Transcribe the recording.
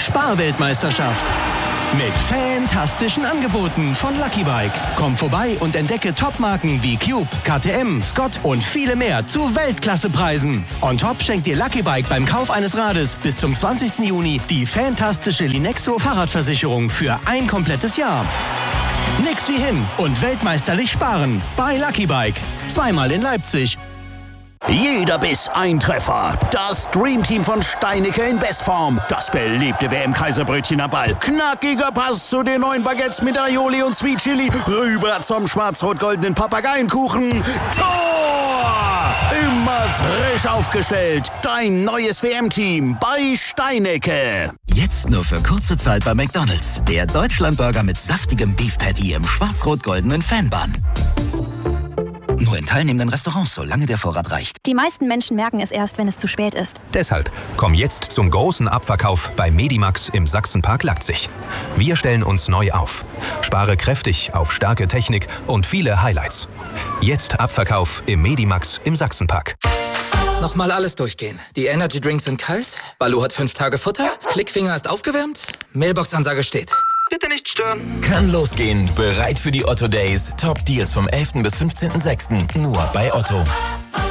Sparweltmeisterschaft. Mit fantastischen Angeboten von Lucky Bike. Komm vorbei und entdecke Topmarken wie Cube, KTM, Scott und viele mehr zu Weltklassepreisen. On top schenkt dir Lucky Bike beim Kauf eines Rades bis zum 20. Juni die fantastische Linexo Fahrradversicherung für ein komplettes Jahr. Nix wie hin und weltmeisterlich sparen bei Lucky Bike. Zweimal in Leipzig. Jeder Biss ein Treffer. Das Dreamteam von Steinicke in Bestform. Das beliebte WM-Kaiserbrötchen am Ball. Knackiger Pass zu den neuen Baguettes mit Aioli und Sweet Chili. Rüber zum schwarz-rot-goldenen Papageienkuchen. Tor! Immer frisch aufgestellt. Dein neues WM-Team bei Steinicke. Jetzt nur für kurze Zeit bei McDonald's. Der Deutschlandburger mit saftigem Beef Patty im schwarz-rot-goldenen Fanbun. Nur in teilnehmenden Restaurants, solange der Vorrat reicht. Die meisten Menschen merken es erst, wenn es zu spät ist. Deshalb komm jetzt zum großen Abverkauf bei Medimax im Sachsenpark Leipzig. Wir stellen uns neu auf. Spare kräftig auf starke Technik und viele Highlights. Jetzt Abverkauf im Medimax im Sachsenpark. Nochmal alles durchgehen. Die Energy Drinks sind kalt, Baloo hat 5 Tage Futter, Klickfinger ist aufgewärmt, Mailbox-Ansage steht. Bitte nicht stören. Kann losgehen. Bereit für die Otto Days. Top Deals vom 11. bis 15.06. Nur bei Otto.